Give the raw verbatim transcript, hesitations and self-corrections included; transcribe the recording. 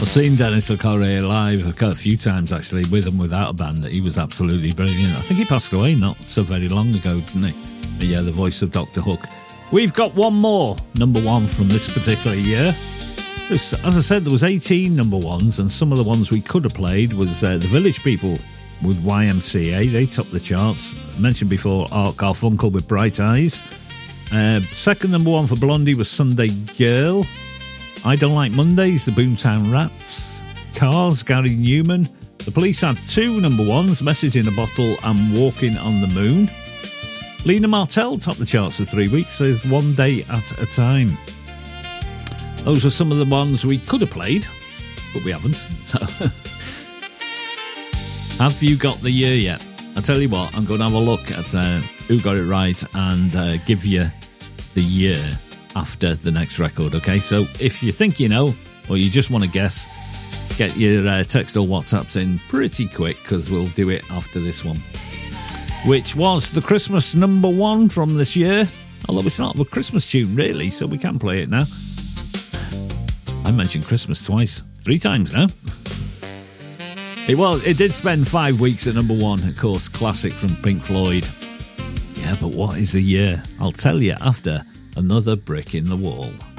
I've seen Dennis LeCorre live a few times, actually, with and without a band. He was absolutely brilliant. I think he passed away not so very long ago, didn't he? But yeah, the voice of Doctor Hook. We've got one more number one from this particular year. As I said, there was eighteen number ones, and some of the ones we could have played was uh, the Village People with Y M C A. They topped the charts. I mentioned before Art Garfunkel with Bright Eyes. Uh, second number one for Blondie was Sunday Girl. I Don't Like Mondays, the Boomtown Rats. Cars, Gary Newman. The Police had two number ones, Message in a Bottle and Walking on the Moon. Lena Martell topped the charts for three weeks, so One Day at a Time. Those are some of the ones we could have played, but we haven't. So, have you got the year yet? I tell you what, I'm going to have a look at uh, who got it right and uh, give you the year after the next record, okay? So if you think you know, or you just want to guess, get your uh, text or WhatsApps in pretty quick, because we'll do it after this one, which was the Christmas number one from this year. Although it's not a Christmas tune, really, so we can play it now. I mentioned Christmas twice, three times now. It was. It did spend five weeks at number one, of course, classic from Pink Floyd. Yeah, but what is the year? I'll tell you after Another Brick in the Wall.